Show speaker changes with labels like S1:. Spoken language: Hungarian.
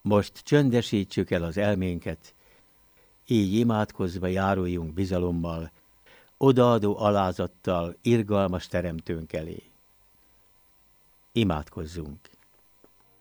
S1: Most csöndesítsük el az elménket, így imádkozva járuljunk bizalommal, odaadó alázattal irgalmas teremtőnk elé. Imádkozzunk!